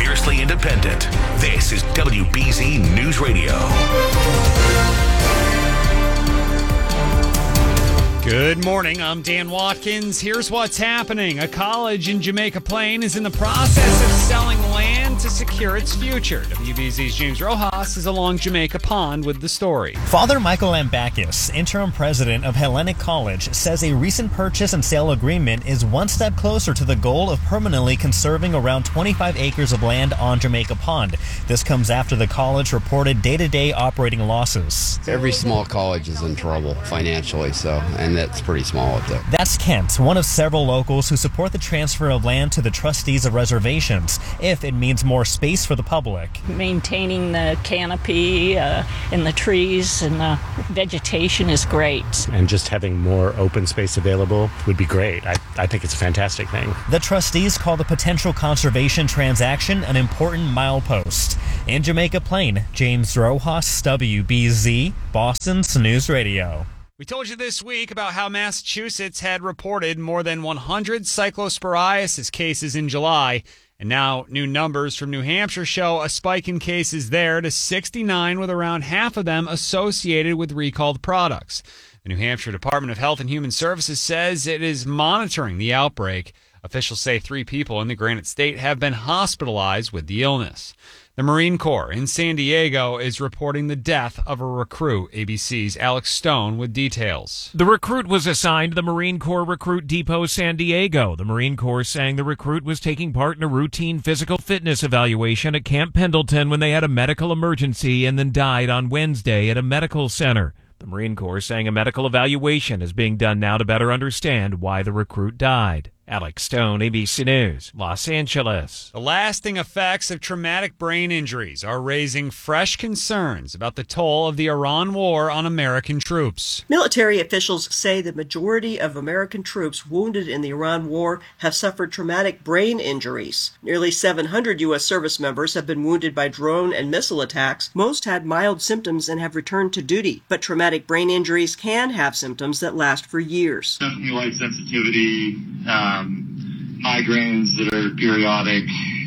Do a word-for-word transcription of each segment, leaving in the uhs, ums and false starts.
fiercely independent. This is W B Z News Radio. Good morning, I'm Dan Watkins. Here's what's happening. A college in Jamaica Plain is in the process of selling land to secure its future. W B Z's James Rojas is along Jamaica Pond with the story. Father Michael Ambakis, interim president of Hellenic College, says a recent purchase and sale agreement is one step closer to the goal of permanently conserving around twenty-five acres of land on Jamaica Pond. This comes after the college reported day-to-day operating losses. Every small college is in trouble financially, so, and that's pretty small at that. That's Kent, one of several locals who support the transfer of land to the trustees of reservations, if it means more space for the public. Maintaining the canopy uh, and the trees and the vegetation is great. And just having more open space available would be great. I, I think it's a fantastic thing. The trustees call the potential conservation transaction an important milepost. In Jamaica Plain, James Rojas, W B Z, Boston's News Radio. We told you this week about how Massachusetts had reported more than one hundred cyclosporiasis cases in July. And now new numbers from New Hampshire show a spike in cases there to sixty-nine, with around half of them associated with recalled products. The New Hampshire Department of Health and Human Services says it is monitoring the outbreak. Officials say three people in the Granite State have been hospitalized with the illness. The Marine Corps in San Diego is reporting the death of a recruit. A B C's Alex Stone with details. The recruit was assigned to the Marine Corps Recruit Depot San Diego. The Marine Corps saying the recruit was taking part in a routine physical fitness evaluation at Camp Pendleton when they had a medical emergency and then died on Wednesday at a medical center. The Marine Corps saying a medical evaluation is being done now to better understand why the recruit died. Alex Stone, A B C News, Los Angeles. The lasting effects of traumatic brain injuries are raising fresh concerns about the toll of the Iran war on American troops. Military officials say the majority of American troops wounded in the Iran war have suffered traumatic brain injuries. Nearly seven hundred U S service members have been wounded by drone and missile attacks. Most had mild symptoms and have returned to duty, but traumatic brain injuries can have symptoms that last for years. Definitely light sensitivity, um, migraines that are periodic,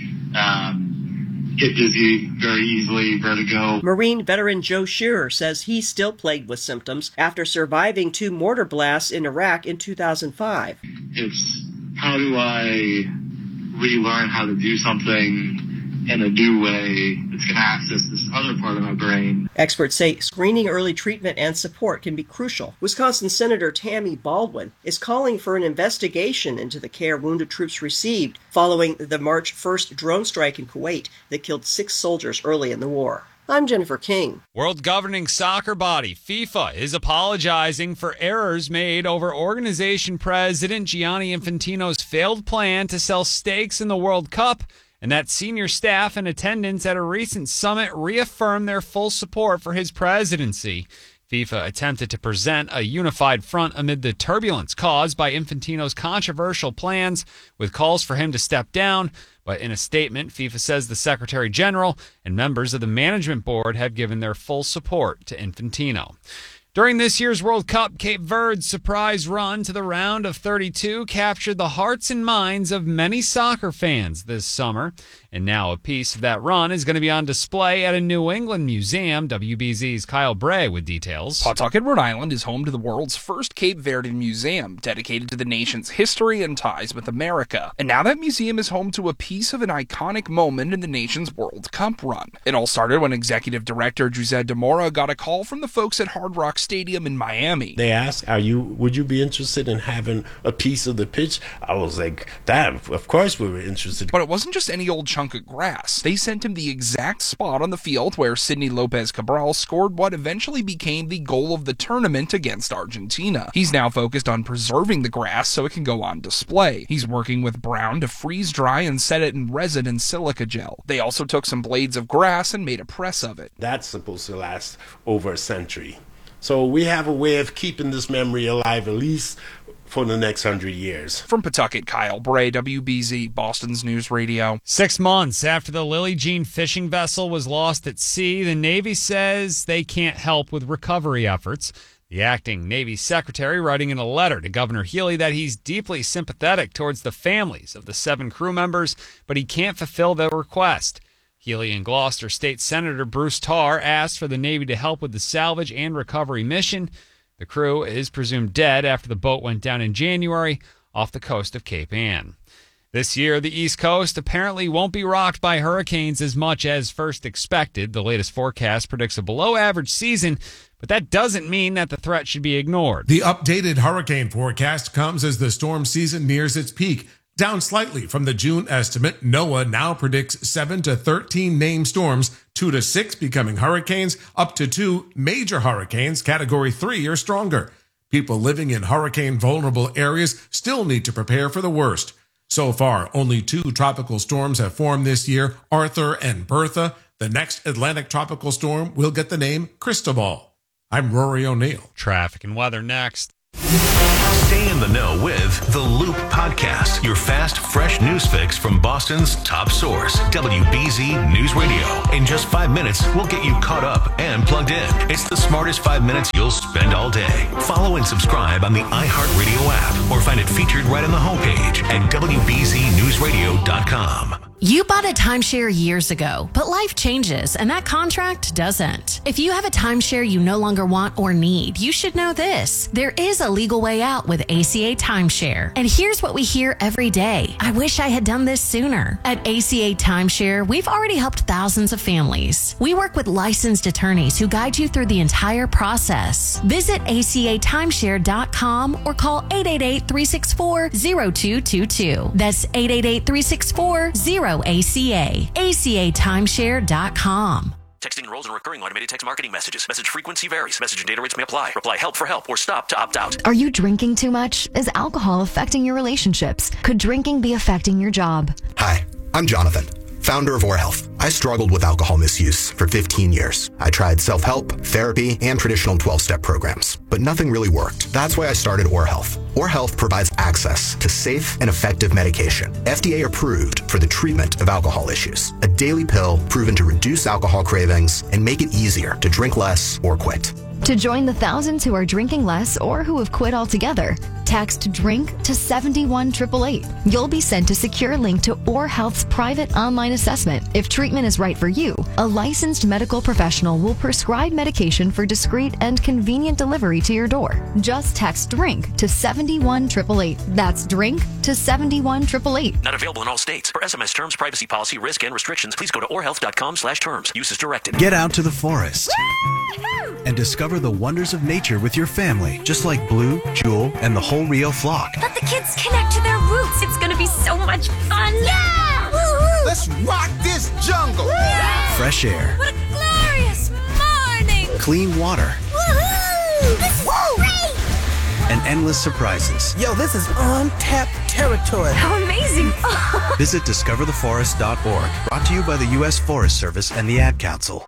um, get dizzy very easily, vertigo. Marine veteran Joe Shearer says he's still plagued with symptoms after surviving two mortar blasts in Iraq in two thousand five. It's how do I relearn how to do something in a new way that's going to access this other part of my brain. Experts say screening, early treatment, and support can be crucial. Wisconsin Senator Tammy Baldwin is calling for an investigation into the care wounded troops received following the March first drone strike in Kuwait that killed six soldiers early in the war. I'm Jennifer King. World governing soccer body FIFA is apologizing for errors made over organization president Gianni Infantino's failed plan to sell stakes in the World Cup, and that senior staff in attendance at a recent summit reaffirmed their full support for his presidency. FIFA attempted to present a unified front amid the turbulence caused by Infantino's controversial plans, with calls for him to step down. But in a statement, FIFA says the Secretary General and members of the management board have given their full support to Infantino. During this year's World Cup, Cape Verde's surprise run to the round of thirty-two captured the hearts and minds of many soccer fans this summer. And now a piece of that run is going to be on display at a New England museum. W B Z's Kyle Bray with details. Pawtucket, Rhode Island is home to the world's first Cape Verdean museum, dedicated to the nation's history and ties with America. And now that museum is home to a piece of an iconic moment in the nation's World Cup run. It all started when executive director José de Mora got a call from the folks at Hard Rock Stadium in Miami. They asked, "Are you? Would you be interested in having a piece of the pitch?" I was like, "That, of course we were interested." But it wasn't just any old chunk of grass. They sent him the exact spot on the field where Sidney Lopez Cabral scored what eventually became the goal of the tournament against Argentina. He's now focused on preserving the grass so it can go on display. He's working with Brown to freeze dry and set it in resin and silica gel. They also took some blades of grass and made a press of it. That's supposed to last over a century. So we have a way of keeping this memory alive at least for the next hundred years. From Pawtucket, Kyle Bray, W B Z, Boston's News Radio. Six months after the Lily Jean fishing vessel was lost at sea, the Navy says they can't help with recovery efforts. The acting Navy secretary writing in a letter to Governor Healey that he's deeply sympathetic towards the families of the seven crew members, but he can't fulfill their request. Healey and Gloucester State Senator Bruce Tarr asked for the Navy to help with the salvage and recovery mission. The crew is presumed dead after the boat went down in January off the coast of Cape Ann. This year, the East Coast apparently won't be rocked by hurricanes as much as first expected. The latest forecast predicts a below-average season, but that doesn't mean that the threat should be ignored. The updated hurricane forecast comes as the storm season nears its peak. Down slightly from the June estimate, NOAA now predicts seven to thirteen named storms, two to six becoming hurricanes, up to two major hurricanes, category three or stronger. People living in hurricane-vulnerable areas still need to prepare for the worst. So far, only two tropical storms have formed this year, Arthur and Bertha. The next Atlantic tropical storm will get the name Cristobal. I'm Rory O'Neill. Traffic and weather next. Stay in the know with The Loop Podcast, your fast, fresh news fix from Boston's top source, W B Z News Radio. In just five minutes, we'll get you caught up and plugged in. It's the smartest five minutes you'll spend all day. Follow and subscribe on the iHeartRadio app or find it featured right on the homepage at W B Z news radio dot com. You bought a timeshare years ago, but life changes and that contract doesn't. If you have a timeshare you no longer want or need, you should know this. There is a legal way out with A C A Timeshare. And here's what we hear every day. I wish I had done this sooner. At A C A Timeshare, we've already helped thousands of families. We work with licensed attorneys who guide you through the entire process. Visit A C A timeshare dot com or call eight eight eight, three six four, zero two two two. That's eight eight eight, three six four, zero A C A. A C A timeshare dot com. Texting enrolls in recurring automated text marketing messages. Message frequency varies. Message and data rates may apply. Reply help for help or stop to opt out. Are you drinking too much? Is alcohol affecting your relationships? Could drinking be affecting your job? Hi, I'm Jonathan, founder of OrHealth. I struggled with alcohol misuse for fifteen years. I tried self-help, therapy, and traditional twelve-step programs, but nothing really worked. That's why I started OrHealth. OrHealth provides access to safe and effective medication, F D A approved for the treatment of alcohol issues. A daily pill proven to reduce alcohol cravings and make it easier to drink less or quit. To join the thousands who are drinking less or who have quit altogether, text DRINK to seven one eight eight eight. You'll be sent a secure link to OrHealth's private online assessment. If treatment is right for you, a licensed medical professional will prescribe medication for discreet and convenient delivery to your door. Just text DRINK to seven one eight eight eight. That's DRINK to seven one eight eight eight. Not available in all states. For S M S terms, privacy policy, risk, and restrictions, please go to orhealth dot com slash terms. Use as directed. Get out to the forest and discover the wonders of nature with your family, just like Blue, Jewel, and the whole Rio flock. Let the kids connect to their roots. It's going to be so much fun. Yeah! Woo-hoo! Let's rock this jungle. Yeah! Fresh air. What a glorious morning. Clean water. Woohoo! This is great! And endless surprises. Yo, this is untapped territory. How amazing. Visit discover the forest dot org. Brought to you by the U S Forest Service and the Ad Council.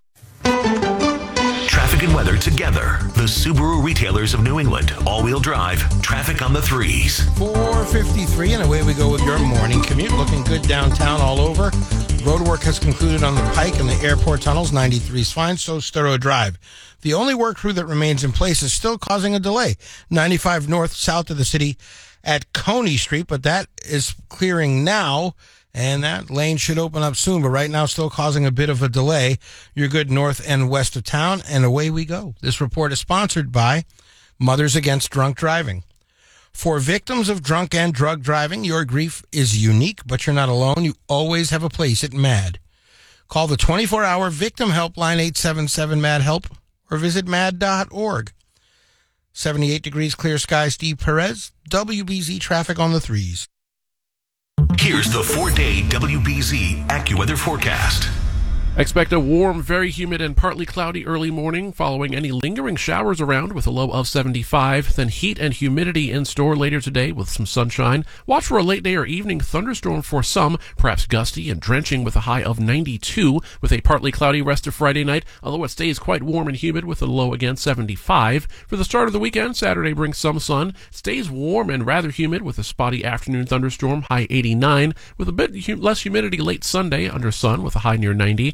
Traffic and weather together. The Subaru retailers of New England. All-wheel drive. Traffic on the threes. four fifty-three, and away we go with your morning commute. Looking good downtown all over. Road work has concluded on the Pike and the airport tunnels. ninety-three is fine, so Storrow Drive. The only work crew that remains in place is still causing a delay. ninety-five north, south of the city at Coney Street, but that is clearing now. And that lane should open up soon, but right now still causing a bit of a delay. You're good north and west of town, and away we go. This report is sponsored by Mothers Against Drunk Driving. For victims of drunk and drug driving, your grief is unique, but you're not alone. You always have a place at MAD. Call the twenty-four hour victim helpline eight seven seven MAD HELP or visit mad dot org. seventy-eight degrees, clear skies, Steve Perez, W B Z traffic on the threes. Here's the four-day W B Z AccuWeather forecast. Expect a warm, very humid, and partly cloudy early morning, following any lingering showers around with a low of seventy-five. Then heat and humidity in store later today with some sunshine. Watch for a late day or evening thunderstorm for some, perhaps gusty and drenching with a high of ninety-two, with a partly cloudy rest of Friday night, although it stays quite warm and humid with a low again seventy-five. For the start of the weekend, Saturday brings some sun, stays warm and rather humid with a spotty afternoon thunderstorm, high eighty-nine, with a bit hum- less humidity late Sunday under sun with a high near ninety.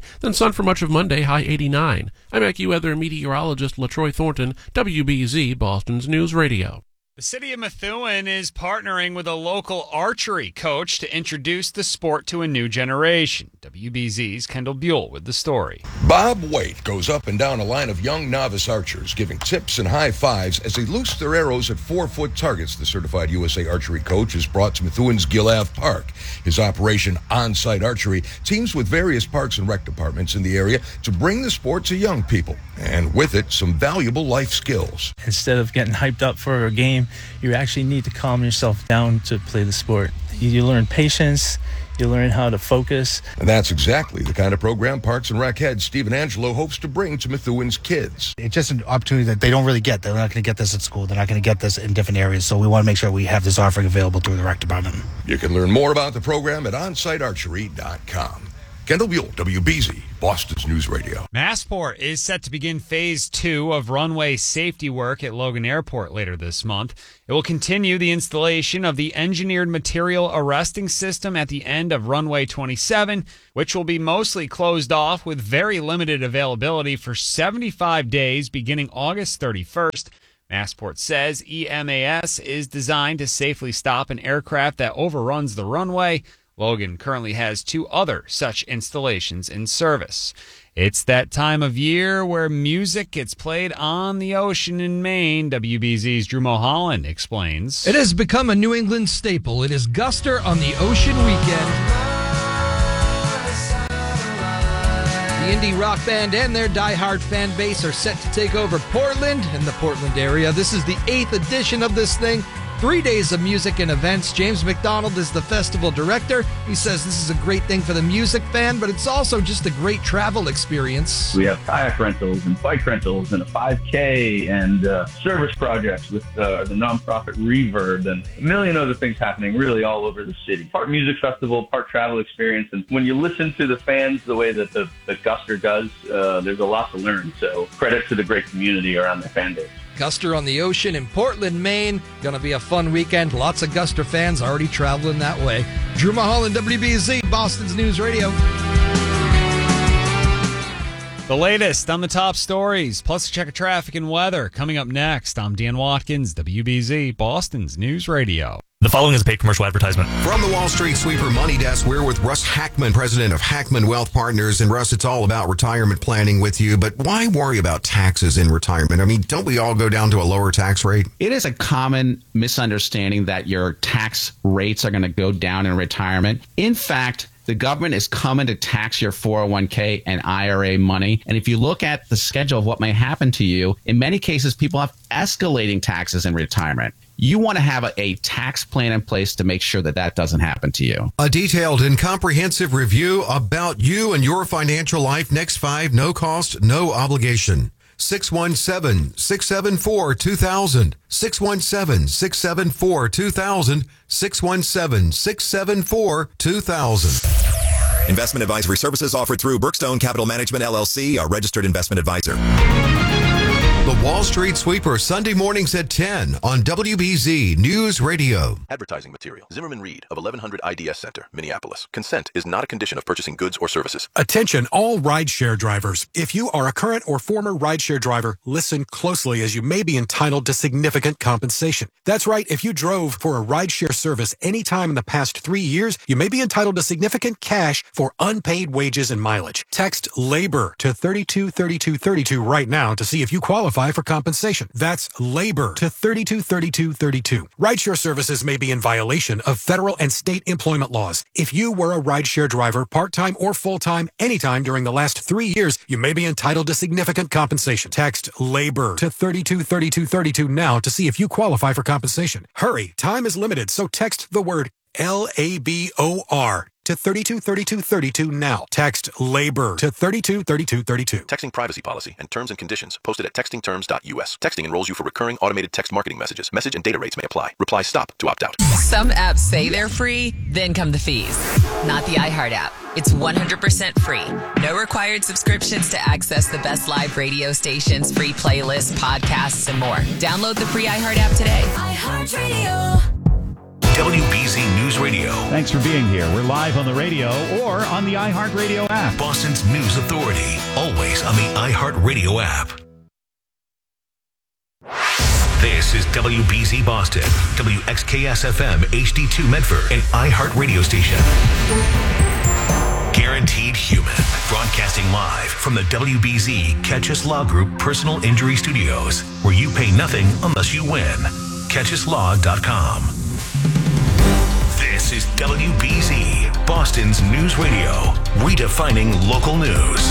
then sun for much of Monday, high eighty-nine. I'm AccuWeather meteorologist LaTroy Thornton, W B Z, Boston's News Radio. The city of Methuen is partnering with a local archery coach to introduce the sport to a new generation. W B Z's Kendall Buell with the story. Bob Waite goes up and down a line of young novice archers, giving tips and high fives as they loose their arrows at four-foot targets. The certified U S A archery coach is brought to Methuen's Gill Ave Park. His operation, On-Site Archery, teams with various parks and rec departments in the area to bring the sport to young people, and with it, some valuable life skills. Instead of getting hyped up for a game, you actually need to calm yourself down to play the sport. You, you learn patience, you learn how to focus. And that's exactly the kind of program Parks and Rec head Stephen Angelo hopes to bring to Methuen's kids. It's just an opportunity that they don't really get. They're not going to get this at school. They're not going to get this in different areas. So we want to make sure we have this offering available through the rec department. You can learn more about the program at on site archery dot com. Kendall Buell, W B Z, Boston's News Radio. Massport is set to begin phase two of runway safety work at Logan Airport later this month. It will continue the installation of the engineered material arresting system at the end of runway twenty-seven, which will be mostly closed off with very limited availability for seventy-five days beginning August thirty-first. Massport says E M A S is designed to safely stop an aircraft that overruns the runway. Logan currently has two other such installations in service. It's that time of year where music gets played on the ocean in Maine. W B Z's Drew Mulholland explains. It has become a New England staple. It is Guster on the Ocean Weekend. The indie rock band and their diehard fan base are set to take over Portland and the Portland area. This is the eighth edition of this thing. Three days of music and events. James McDonald is the festival director. He says this is a great thing for the music fan, but it's also just a great travel experience. We have kayak rentals and bike rentals and a five K and uh, service projects with uh, the nonprofit Reverb and a million other things happening really all over the city. Part music festival, part travel experience. And when you listen to the fans the way that the, the Guster does, uh, there's a lot to learn. So credit to the great community around the fan base. Guster on the Ocean in Portland, Maine. Going to be a fun weekend. Lots of Guster fans already traveling that way. Drew Mulholland, W B Z, Boston's News Radio. The latest on the top stories, plus a check of traffic and weather. Coming up next, I'm Dan Watkins, W B Z, Boston's News Radio. The following is a paid commercial advertisement. From the Wall Street Sweeper Money Desk, we're with Russ Hackman, president of Hackman Wealth Partners. And Russ, it's all about retirement planning with you, but why worry about taxes in retirement? I mean, don't we all go down to a lower tax rate? It is a common misunderstanding that your tax rates are going to go down in retirement. In fact, the government is coming to tax your four oh one k and I R A money. And if you look at the schedule of what may happen to you, in many cases, people have escalating taxes in retirement. You want to have a, a tax plan in place to make sure that that doesn't happen to you. A detailed and comprehensive review about you and your financial life. Next five, no cost, no obligation. six one seven, six seven four, two thousand. six one seven, six seven four, two thousand. six one seven, six seven four, two thousand. Investment advisory services offered through Brookstone Capital Management, L L C, a registered investment advisor. The Wall Street Sweeper, Sunday mornings at ten on W B Z News Radio. Advertising material. Zimmerman Reed of eleven hundred I D S Center, Minneapolis. Consent is not a condition of purchasing goods or services. Attention all rideshare drivers. If you are a current or former rideshare driver, listen closely as you may be entitled to significant compensation. That's right. If you drove for a rideshare service any time in the past three years, you may be entitled to significant cash for unpaid wages and mileage. Text LABOR to thirty-two thirty-two thirty-two right now to see if you qualify for compensation. That's LABOR to thirty-two thirty-two thirty-two. Rideshare services may be in violation of federal and state employment laws. If you were a rideshare driver, part-time or full-time, anytime during the last three years, you may be entitled to significant compensation. Text LABOR to thirty-two thirty-two thirty-two now to see if you qualify for compensation. Hurry, time is limited, so text the word L A B O R to thirty-two thirty-two thirty-two now. Text LABOR to thirty-two thirty-two thirty-two. Texting privacy policy and terms and conditions posted at texting terms dot U S. Texting enrolls you for recurring automated text marketing messages. Message and data rates may apply. Reply stop to opt out. Some apps say they're free, then come the fees. Not the iHeart app. It's one hundred percent free. No required subscriptions to access the best live radio stations, free playlists, podcasts, and more. Download the free iHeart app today. iHeartRadio. W B Z News Radio. Thanks for being here. We're live on the radio or on the iHeartRadio app. Boston's News Authority. Always on the iHeartRadio app. This is W B Z Boston, W X K S F M H D two Medford, and iHeart Radio Station. Guaranteed Human, broadcasting live from the W B Z Catch Us Law Group Personal Injury Studios, where you pay nothing unless you win. catch us law dot com. This is W B Z, Boston's News Radio, redefining local news.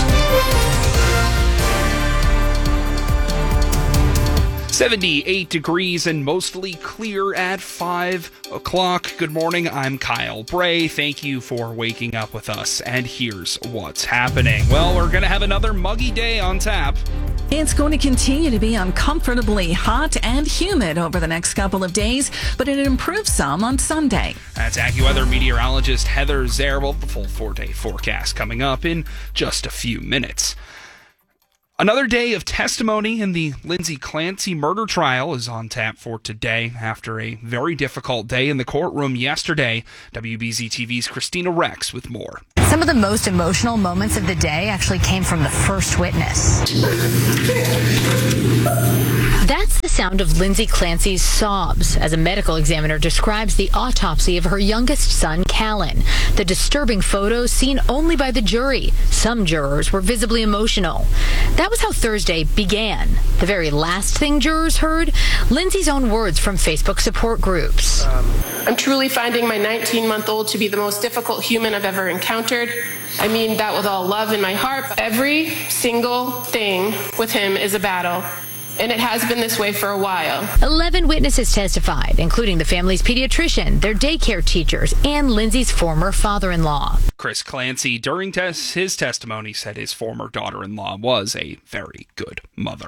seventy-eight degrees and mostly clear at five o'clock. Good morning, I'm Kyle Bray. Thank you for waking up with us, and here's what's happening. Well, we're going to have another muggy day on tap. It's going to continue to be uncomfortably hot and humid over the next couple of days, but it improves some on Sunday. That's AccuWeather meteorologist Heather Zerwell. The full four-day forecast coming up in just a few minutes. Another day of testimony in the Lindsay Clancy murder trial is on tap for today after a very difficult day in the courtroom yesterday. W B Z T V's Christina Rex with more. Some of the most emotional moments of the day actually came from the first witness. That's the sound of Lindsay Clancy's sobs as a medical examiner describes the autopsy of her youngest son, Callan. The disturbing photos seen only by the jury. Some jurors were visibly emotional. That was how Thursday began. The very last thing jurors heard, Lindsay's own words from Facebook support groups. I'm truly finding my nineteen-month-old to be the most difficult human I've ever encountered. I mean that with all love in my heart. Every single thing with him is a battle. And it has been this way for a while. Eleven witnesses testified, including the family's pediatrician, their daycare teachers, and Lindsay's former father-in-law. Chris Clancy, during tes- his testimony, said his former daughter-in-law was a very good mother.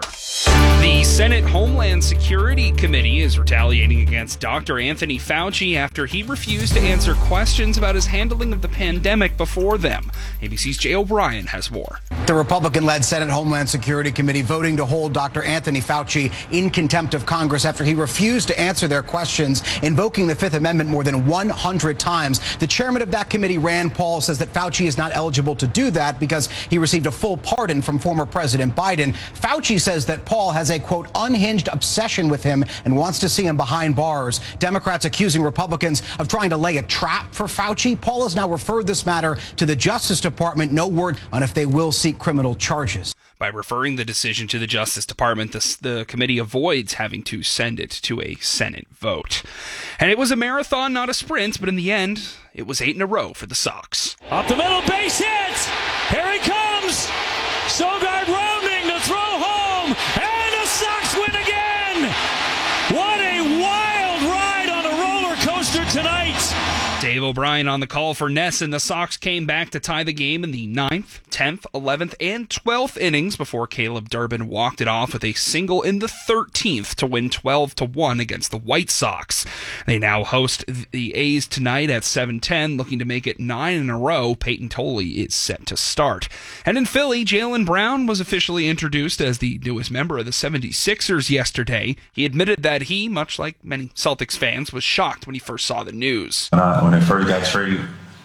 The Senate Homeland Security Committee is retaliating against Doctor Anthony Fauci after he refused to answer questions about his handling of the pandemic before them. A B C's Jay O'Brien has more. The Republican-led Senate Homeland Security Committee voting to hold Doctor Anthony Fauci in contempt of Congress after he refused to answer their questions, invoking the Fifth Amendment more than one hundred times. The chairman of that committee, Rand Paul, says that Fauci is not eligible to do that because he received a full pardon from former President Biden. Fauci says that Paul has a, quote, unhinged obsession with him and wants to see him behind bars. Democrats accusing Republicans of trying to lay a trap for Fauci. Paul has now referred this matter to the Justice Department. No word on if they will seek criminal charges. By referring the decision to the Justice Department, the, the committee avoids having to send it to a Senate vote. And it was a marathon, not a sprint, but in the end, it was eight in a row for the Sox. Up the middle, base hit! Here he comes! Sogard rounding to throw home, and the Sox win again! What a wild ride on a roller coaster tonight! Dave O'Brien on the call for Ness, and the Sox came back to tie the game in the ninth, tenth, eleventh, and twelfth innings before Caleb Durbin walked it off with a single in the thirteenth to win twelve to one against the White Sox. They now host the A's tonight at seven ten, looking to make it nine in a row. Peyton Tolley is set to start. And in Philly, Jaylen Brown was officially introduced as the newest member of the seventy-sixers yesterday. He admitted that he, much like many Celtics fans, was shocked when he first saw the news. When I, when I first got traded,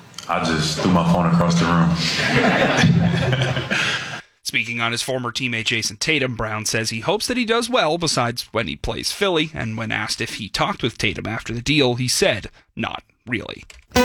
I just threw my phone across the room. Speaking on his former teammate Jason Tatum, Brown says he hopes that he does well besides when he plays Philly, and when asked if he talked with Tatum after the deal, he said, not really.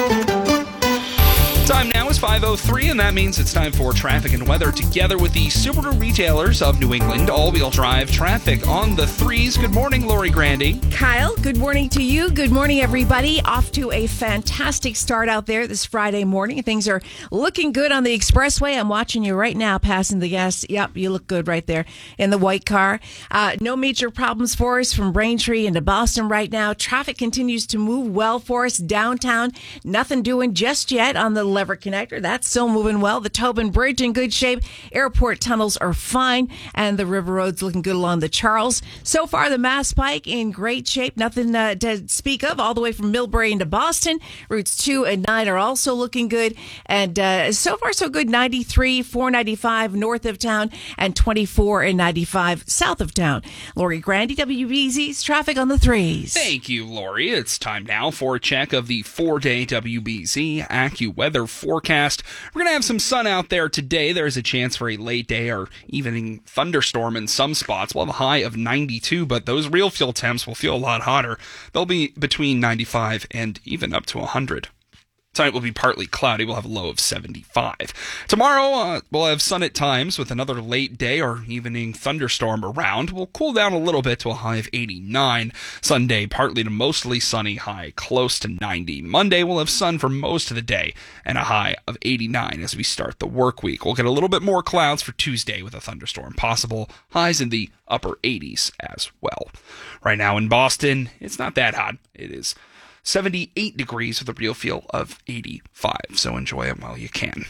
Time now is five oh three, and that means it's time for traffic and weather together with the Subaru retailers of New England. All-wheel drive traffic on the threes. Good morning, Lori Grandy. Kyle, good morning to you. Good morning, everybody. Off to a fantastic start out there this Friday morning. Things are looking good on the expressway. I'm watching you right now passing the gas. Yep, you look good right there in the white car. Uh, no major problems for us from Braintree into Boston right now. Traffic continues to move well for us downtown. Nothing doing just yet on the left Lever Connector, that's still moving well. The Tobin Bridge in good shape. Airport tunnels are fine. And the river road's looking good along the Charles. So far, the Mass Pike in great shape. Nothing uh, to speak of all the way from Millbrae into Boston. Routes two and nine are also looking good. And uh, so far, so good. ninety-three, four ninety-five north of town and twenty-four and ninety-five south of town. Lori Grandy, W B Z's traffic on the threes. Thank you, Lori. It's time now for a check of the four-day W B Z AccuWeather forecast. We're going to have some sun out there today. There's a chance for a late day or evening thunderstorm in some spots. We'll have a high of ninety-two, but those real feel temps will feel a lot hotter. They'll be between ninety-five and even up to one hundred. Tonight will be partly cloudy. We'll have a low of seventy-five. Tomorrow, uh, we'll have sun at times with another late day or evening thunderstorm around. We'll cool down a little bit to a high of eighty-nine. Sunday, partly to mostly sunny, high close to ninety. Monday, we'll have sun for most of the day and a high of eighty-nine as we start the work week. We'll get a little bit more clouds for Tuesday with a thunderstorm possible. Highs in the upper eighties as well. Right now in Boston, it's not that hot. It is seventy-eight degrees with a real feel of eighty-five, so enjoy it while you can.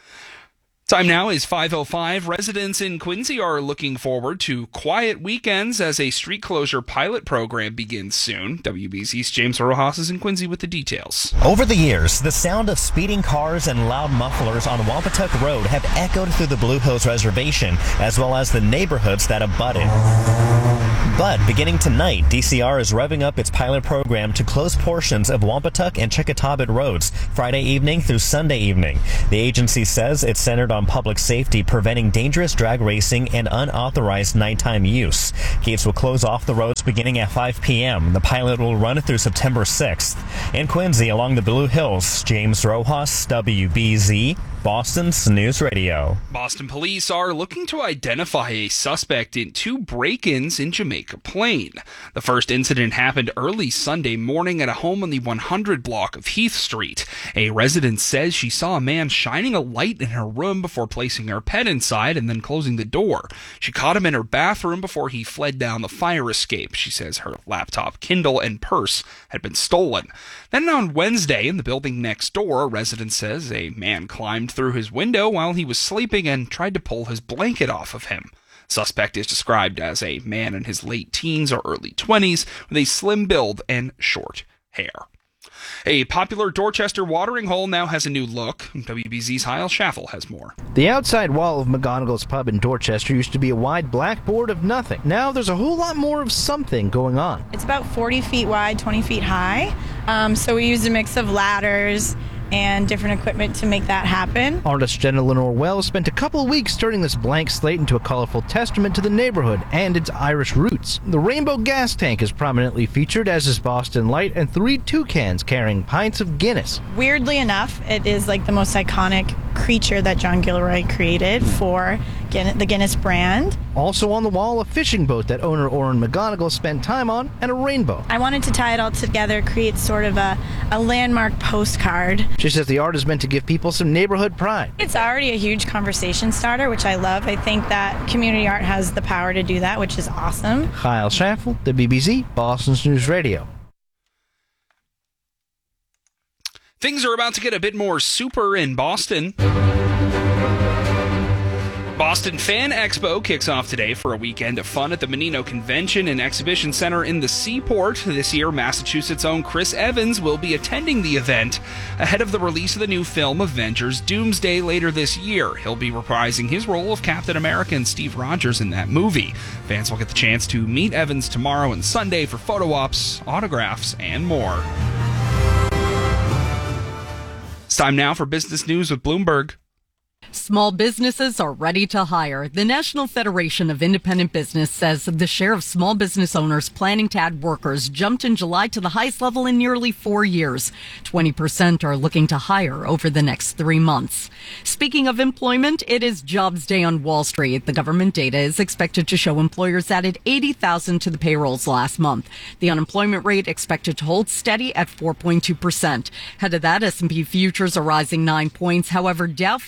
Time now is five oh five. Residents in Quincy are looking forward to quiet weekends as a street closure pilot program begins soon. W B Z's James Rojas is in Quincy with the details. Over the years, the sound of speeding cars and loud mufflers on Wampatuck Road have echoed through the Blue Hills Reservation, as well as the neighborhoods that abut it. But beginning tonight, D C R is revving up its pilot program to close portions of Wampatuck and Chickatobit roads Friday evening through Sunday evening. The agency says it's centered on public safety, preventing dangerous drag racing and unauthorized nighttime use. Gates will close off the roads beginning at five p.m. The pilot will run through September sixth. In Quincy, along the Blue Hills, James Rojas, W B Z, Boston's News Radio. Boston police are looking to identify a suspect in two break-ins in Jamaica Plain. The first incident happened early Sunday morning at a home on the one hundred block of Heath Street. A resident says she saw a man shining a light in her room before placing her pet inside and then closing the door. She caught him in her bathroom before he fled down the fire escape. She says her laptop, Kindle, and purse had been stolen. Then on Wednesday, in the building next door, a resident says a man climbed through his window while he was sleeping and tried to pull his blanket off of him. Suspect is described as a man in his late teens or early twenties with a slim build and short hair. A popular Dorchester watering hole now has a new look. W B Z's Hyle Schaffel has more. The outside wall of McGonagall's Pub in Dorchester used to be a wide blackboard of nothing. Now there's a whole lot more of something going on. It's about forty feet wide, twenty feet high. Um, so we used a mix of ladders and different equipment to make that happen. Artist Jenna Lenore Wells spent a couple of weeks turning this blank slate into a colorful testament to the neighborhood and its Irish roots. The rainbow gas tank is prominently featured, as is Boston Light and three toucans carrying pints of Guinness. Weirdly enough, it is like the most iconic creature that John Gilroy created for Guinness, the Guinness brand. Also on the wall, a fishing boat that owner Oren McGonigal spent time on, and a rainbow. I wanted to tie it all together, create sort of a, a landmark postcard. She says the art is meant to give people some neighborhood pride. It's already a huge conversation starter, which I love. I think that community art has the power to do that, which is awesome. Hyle Schaffel, the W B Z, Boston's News Radio. Things are about to get a bit more super in Boston. Boston Fan Expo kicks off today for a weekend of fun at the Menino Convention and Exhibition Center in the Seaport. This year, Massachusetts' own Chris Evans will be attending the event ahead of the release of the new film Avengers Doomsday later this year. He'll be reprising his role of Captain America and Steve Rogers in that movie. Fans will get the chance to meet Evans tomorrow and Sunday for photo ops, autographs, and more. It's time now for business news with Bloomberg. Small businesses are ready to hire. The National Federation of Independent Business says the share of small business owners planning to add workers jumped in July to the highest level in nearly four years. twenty percent are looking to hire over the next three months. Speaking of employment, it is Jobs Day on Wall Street. The government data is expected to show employers added eighty thousand to the payrolls last month. The unemployment rate expected to hold steady at four point two percent. Ahead of that, S and P futures are rising nine points. However, Dow futures are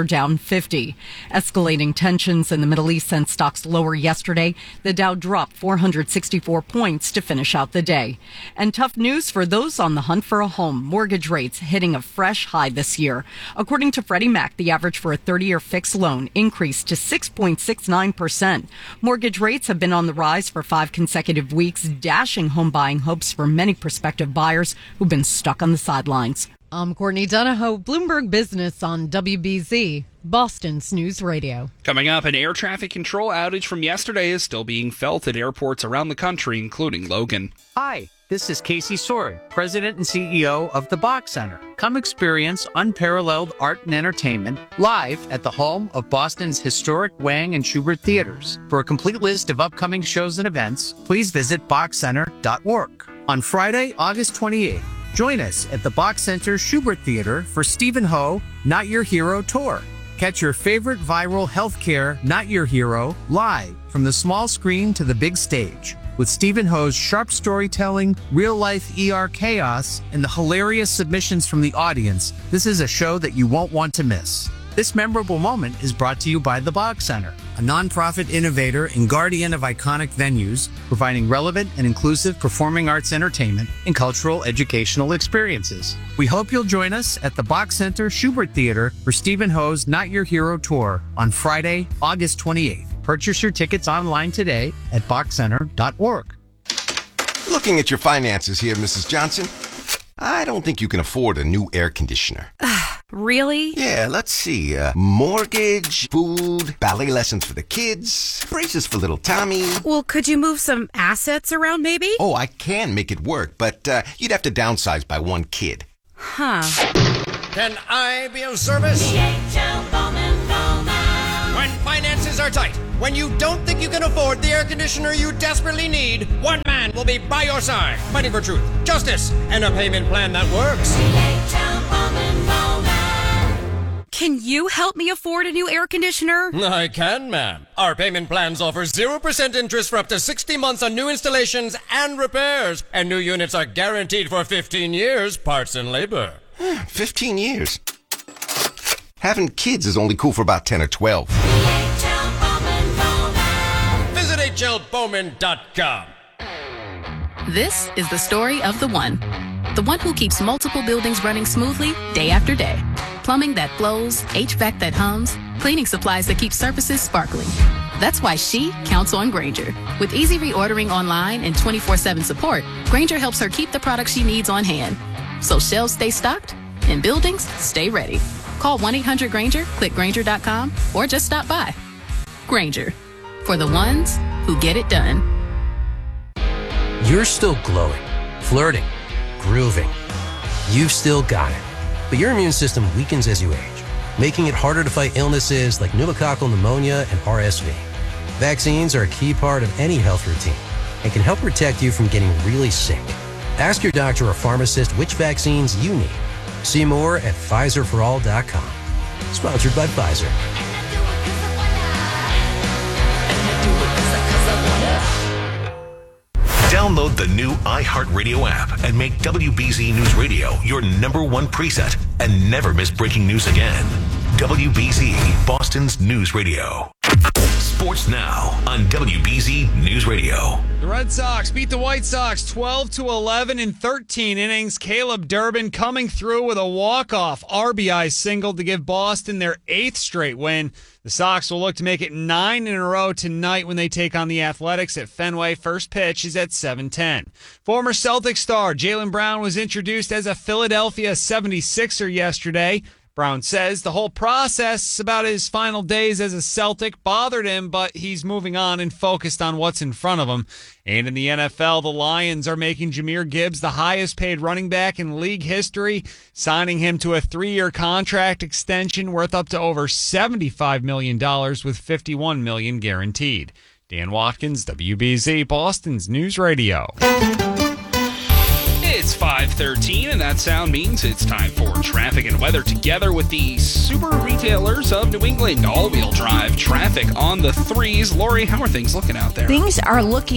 are down fifty. Escalating tensions in the Middle East sent stocks lower yesterday. The Dow dropped four hundred sixty-four points to finish out the day. And tough news for those on the hunt for a home. Mortgage rates hitting a fresh high this year. According to Freddie Mac, the average for a thirty-year fixed loan increased to six point six nine percent. Mortgage rates have been on the rise for five consecutive weeks, dashing home buying hopes for many prospective buyers who've been stuck on the sidelines. I'm Courtney Donahoe, Bloomberg Business on W B Z, Boston's News Radio. Coming up, an air traffic control outage from yesterday is still being felt at airports around the country, including Logan. Hi, this is Casey Soren, President and C E O of the Bach Center. Come experience unparalleled art and entertainment live at the home of Boston's historic Wang and Schubert theaters. For a complete list of upcoming shows and events, please visit bach center dot org. On Friday, August twenty-eighth, join us at the Bach Center Schubert Theater for Stephen Ho, Not Your Hero Tour. Catch your favorite viral healthcare Not Your Hero live from the small screen to the big stage. With Stephen Ho's sharp storytelling, real-life E R chaos, and the hilarious submissions from the audience, this is a show that you won't want to miss. This memorable moment is brought to you by the Bach Center, a nonprofit innovator and guardian of iconic venues, providing relevant and inclusive performing arts entertainment and cultural educational experiences. We hope you'll join us at the Bach Center Schubert Theater for Stephen Ho's Not Your Hero Tour on Friday, August twenty-eighth. Purchase your tickets online today at bach center dot org. Looking at your finances here, Missus Johnson, I don't think you can afford a new air conditioner. Really? Yeah, let's see. Uh, mortgage, food, ballet lessons for the kids, braces for little Tommy. Well, could you move some assets around maybe? Oh, I can make it work, but uh, you'd have to downsize by one kid. Huh. Can I be of service? When finances are tight, when you don't think you can afford the air conditioner you desperately need, one man will be by your side, fighting for truth, justice, and a payment plan that works. Can you help me afford a new air conditioner? I can, ma'am. Our payment plans offer zero percent interest for up to sixty months on new installations and repairs. And new units are guaranteed for fifteen years, parts and labor. fifteen years? Having kids is only cool for about ten or twelve. Visit H L Bowman dot com. This is the story of the one. The one who keeps multiple buildings running smoothly day after day. Plumbing that flows, H V A C that hums, cleaning supplies that keep surfaces sparkling. That's why she counts on Grainger. With easy reordering online and twenty-four seven support, Grainger helps her keep the products she needs on hand. So shelves stay stocked and buildings stay ready. Call one eight hundred Grainger, click Grainger dot com, or just stop by. Grainger, for the ones who get it done. You're still glowing, flirting, grooving. You've still got it. But your immune system weakens as you age, making it harder to fight illnesses like pneumococcal pneumonia and R S V. Vaccines are a key part of any health routine and can help protect you from getting really sick. Ask your doctor or pharmacist which vaccines you need. See more at Pfizer for all dot com. Sponsored by Pfizer. Download the new iHeartRadio app and make W B Z News Radio your number one preset and never miss breaking news again. W B Z, Boston's News Radio. Sports now on W B Z News Radio. The Red Sox beat the White Sox twelve to eleven in thirteen innings. Caleb Durbin coming through with a walk-off R B I single to give Boston their eighth straight win. The Sox will look to make it nine in a row tonight when they take on the Athletics at Fenway. First pitch is at seven ten. Former Celtics star Jaylen Brown was introduced as a Philadelphia seventy-sixer yesterday. Brown says the whole process about his final days as a Celtic bothered him, but he's moving on and focused on what's in front of him. And in the N F L, the Lions are making Jahmyr Gibbs the highest paid running back in league history, signing him to a three-year contract extension worth up to over seventy-five million dollars with fifty-one million dollars guaranteed. Dan Watkins, W B Z, Boston's News Radio. It's five thirteen, and that sound means it's time for traffic and weather together with the super retailers of New England. All-wheel drive traffic on the threes. Lori, how are things looking out there? Things are looking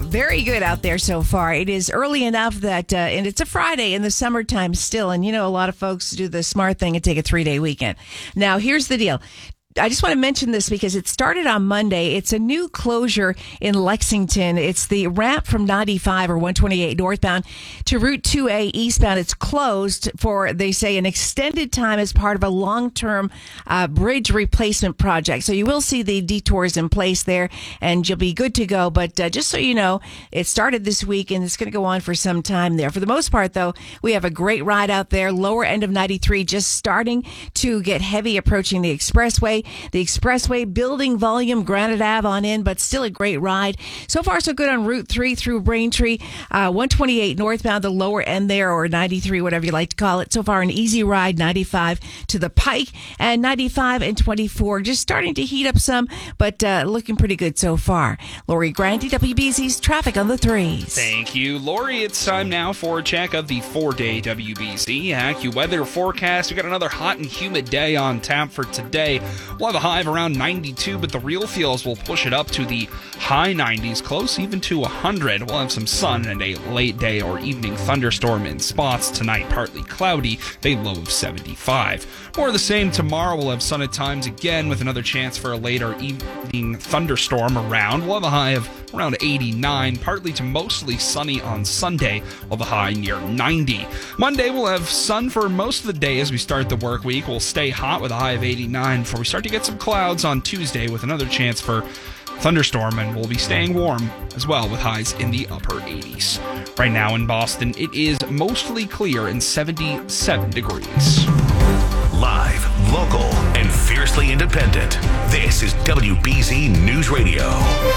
Very good out there so far. It is early enough that, uh, and it's a Friday in the summertime still. And you know, a lot of folks do the smart thing and take a three day weekend. Now, here's the deal. I just want to mention this because it started on Monday. It's a new closure in Lexington. It's the ramp from ninety-five or one twenty-eight northbound to Route two A eastbound. It's closed for, they say, an extended time as part of a long-term uh, bridge replacement project. So you will see the detours in place there and you'll be good to go. But uh, just so you know, it started this week and it's going to go on for some time there. For the most part, though, we have a great ride out there. Lower end of ninety-three just starting to get heavy approaching the expressway. The expressway building volume, Granite Ave on in, but still a great ride. So far, so good on Route three through Braintree. Uh, one twenty-eight northbound, the lower end there, or ninety-three, whatever you like to call it. So far, an easy ride, ninety-five to the Pike, and ninety-five and twenty-four just starting to heat up some, but uh, looking pretty good so far. Lori Grandi, W B Z's Traffic on the Threes. Thank you, Lori. It's time now for a check of the four-day W B Z AccuWeather forecast. We got another hot and humid day on tap for today. We'll have a high of around ninety-two, but the real feels will push it up to the high nineties, close even to one hundred. We'll have some sun and a late day or evening thunderstorm in spots tonight, partly cloudy, a low of seventy-five. More of the same tomorrow. We'll have sun at times again with another chance for a later evening thunderstorm around. We'll have a high of around eighty-nine, partly to mostly sunny on Sunday, while the high near ninety. Monday, we'll have sun for most of the day as we start the work week. We'll stay hot with a high of eighty-nine before we start to get some clouds on Tuesday with another chance for thunderstorm, and we'll be staying warm as well with highs in the upper eighties. Right now in Boston, it is mostly clear and seventy-seven degrees. Live, local, and fiercely independent. This is W B Z News Radio.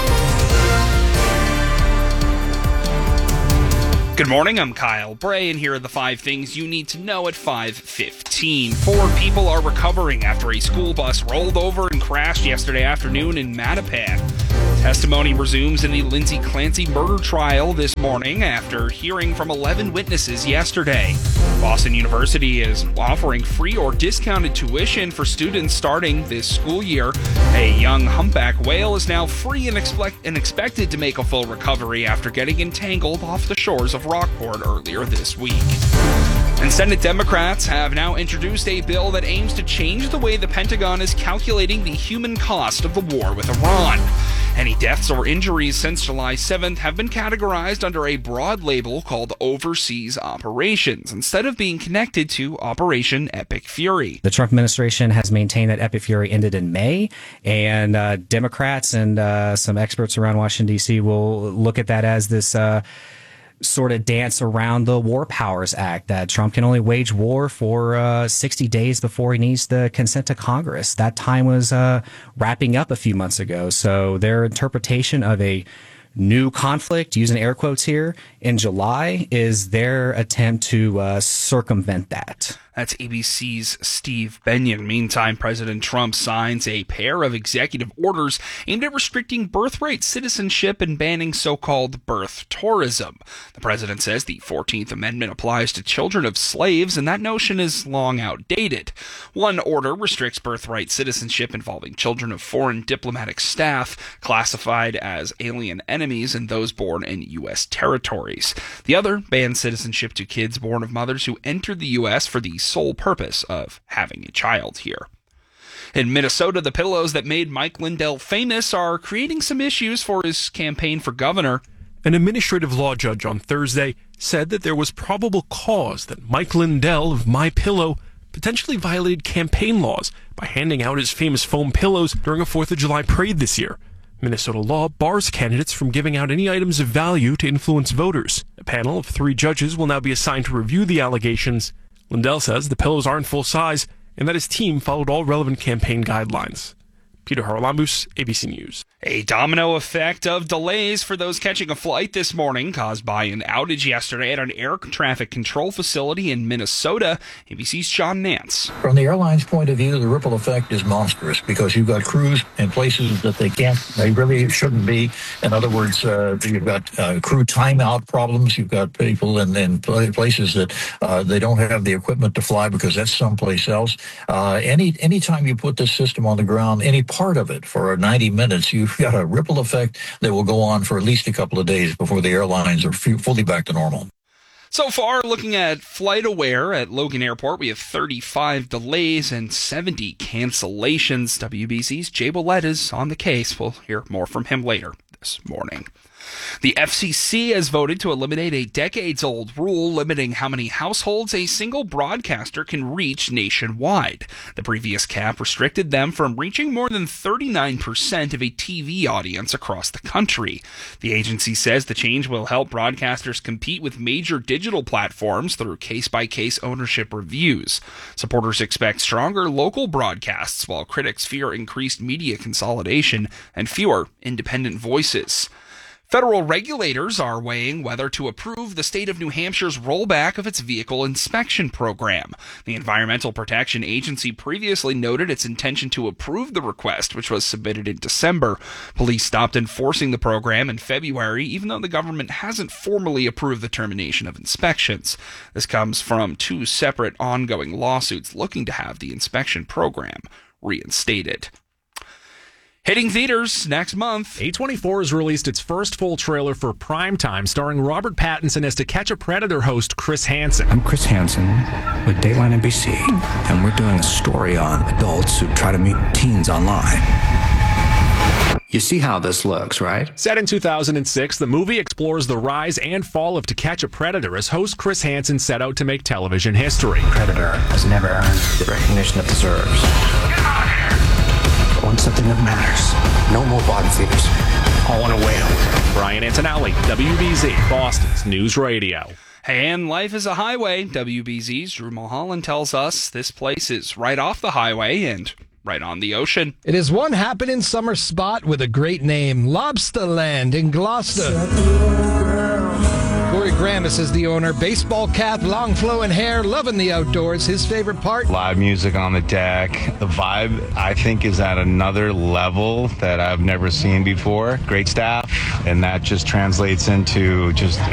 Good morning, I'm Kyle Bray, and here are the five things you need to know at five fifteen. Four people are recovering after a school bus rolled over and crashed yesterday afternoon in Mattapan. Testimony resumes in the Lindsay Clancy murder trial this morning after hearing from eleven witnesses yesterday. Boston University is offering free or discounted tuition for students starting this school year. A young humpback whale is now free and, expect- and expected to make a full recovery after getting entangled off the shores of Rockport earlier this week. And Senate Democrats have now introduced a bill that aims to change the way the Pentagon is calculating the human cost of the war with Iran. Any deaths or injuries since July seventh have been categorized under a broad label called Overseas Operations, instead of being connected to Operation Epic Fury. The Trump administration has maintained that Epic Fury ended in May, and uh, Democrats and uh, some experts around Washington, D C will look at that as this uh, sort of dance around the War Powers Act, that Trump can only wage war for uh, sixty days before he needs the consent of Congress. That time was uh, wrapping up a few months ago. So their interpretation of a new conflict, using air quotes here, in July is their attempt to uh, circumvent that. That's A B C's Steve Benyon. Meantime, President Trump signs a pair of executive orders aimed at restricting birthright citizenship and banning so-called birth tourism. The president says the fourteenth Amendment applies to children of slaves, and that notion is long outdated. One order restricts birthright citizenship involving children of foreign diplomatic staff classified as alien enemies and those born in U S territories. The other bans citizenship to kids born of mothers who entered the U S for the sole purpose of having a child here. In Minnesota, the pillows that made Mike Lindell famous are creating some issues for his campaign for governor. An administrative law judge on Thursday said that there was probable cause that Mike Lindell of MyPillow potentially violated campaign laws by handing out his famous foam pillows during a fourth of July parade this year. Minnesota law bars candidates from giving out any items of value to influence voters. A panel of three judges will now be assigned to review the allegations. Lindell says the pillows aren't full size and that his team followed all relevant campaign guidelines. Peter Haralambous, A B C News. A domino effect of delays for those catching a flight this morning caused by an outage yesterday at an air traffic control facility in Minnesota. A B C's John Nance. From the airline's point of view, the ripple effect is monstrous because you've got crews in places that they can't, they really shouldn't be. In other words, uh, you've got uh, crew timeout problems. You've got people in, in places that uh, they don't have the equipment to fly because that's someplace else. Uh, any anytime you put this system on the ground, any part of it for ninety minutes, you've got a ripple effect that will go on for at least a couple of days before the airlines are f- fully back to normal. So far, looking at FlightAware at Logan Airport, we have thirty-five delays and seventy cancellations. W B C's Jay Willett is on the case. We'll hear more from him later this morning. The F C C has voted to eliminate a decades-old rule limiting how many households a single broadcaster can reach nationwide. The previous cap restricted them from reaching more than thirty-nine percent of a T V audience across the country. The agency says the change will help broadcasters compete with major digital platforms through case-by-case ownership reviews. Supporters expect stronger local broadcasts, while critics fear increased media consolidation and fewer independent voices. Federal regulators are weighing whether to approve the state of New Hampshire's rollback of its vehicle inspection program. The Environmental Protection Agency previously noted its intention to approve the request, which was submitted in December. Police stopped enforcing the program in February, even though the government hasn't formally approved the termination of inspections. This comes from two separate ongoing lawsuits looking to have the inspection program reinstated. Hitting theaters next month. A twenty-four has released its first full trailer for Primetime, starring Robert Pattinson as To Catch a Predator host Chris Hansen. I'm Chris Hansen with Dateline N B C, and we're doing a story on adults who try to meet teens online. You see how this looks, right? Set in two thousand six, the movie explores the rise and fall of To Catch a Predator as host Chris Hansen set out to make television history. Predator has never earned the recognition it deserves. On something that matters. No more bottom feeders. All on a whale. Brian Antonelli, W B Z, Boston's News Radio. And life is a highway. W B Z's Drew Mulholland tells us this place is right off the highway and right on the ocean. It is one happening summer spot with a great name, Lobsterland in Gloucester. Corey Gramis is the owner. Baseball cap, long flowing hair, loving the outdoors. His favorite part? Live music on the deck. The vibe, I think, is at another level that I've never seen before. Great staff, and that just translates into just